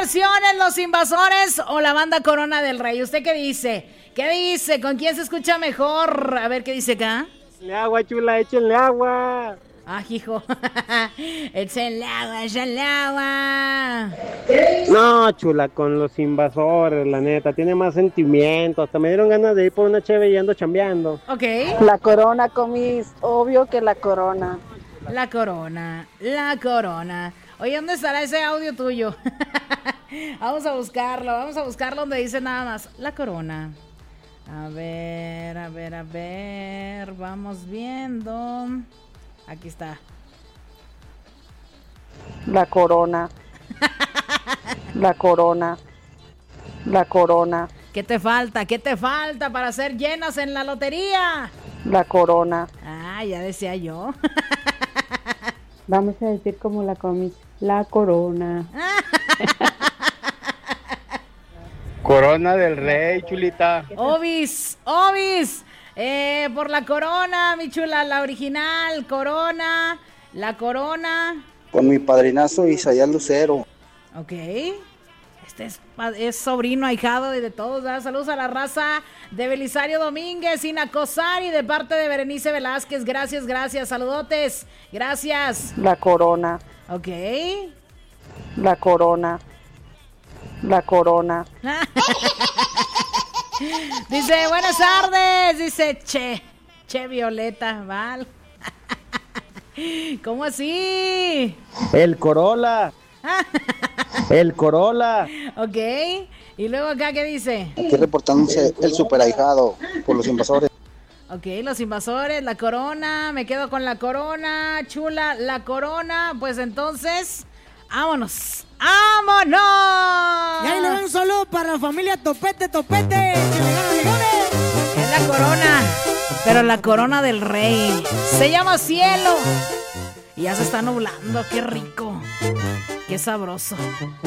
canciones, Los Invasores o la banda Corona del Rey? ¿Usted qué dice? ¿Qué dice? ¿Con quién se escucha mejor? A ver, ¿qué dice acá? Échenle agua, chula, échenle agua. Ah, hijo. Échenle agua. No, chula, con Los Invasores, la neta, tiene más sentimiento. Hasta me dieron ganas de ir por una cheve y ando chambeando. Ok. La Corona, comis, obvio que la Corona. La Corona. Oye, ¿dónde estará ese audio tuyo? Vamos a buscarlo donde dice nada más, La Corona. A ver, vamos viendo. Aquí está. La Corona. La Corona. La Corona. ¿Qué te falta para ser llenas en la lotería? La Corona. Ah, ya decía yo. Vamos a decir como la comis, La Corona. Corona del Rey, chulita. Obis. Por la Corona, mi chula, la original, Corona, la Corona. Con mi padrinazo Isaías Lucero. Ok. Este es sobrino, ahijado de todos, ¿verdad? Saludos a la raza de Belisario Domínguez, Inacosari, de parte de Berenice Velázquez. Gracias, saludotes. Gracias. La Corona. Ok. La Corona. La Corona. Dice, buenas tardes. Dice, Che Violeta, ¿vale? ¿Cómo así? El Corolla. El Corolla. Ok. Y luego acá, ¿qué dice? Aquí reportándose el super ahijado por Los Invasores. Ok, Los Invasores, la Corona. Me quedo con la Corona. Chula, la Corona. Pues entonces, ¡vámonos! Y ahí le dan un saludo para la familia Topete, que le ganan millones. Es la Corona, pero la Corona del Rey. Se llama Cielo. Y ya se está nublando, qué rico, qué sabroso.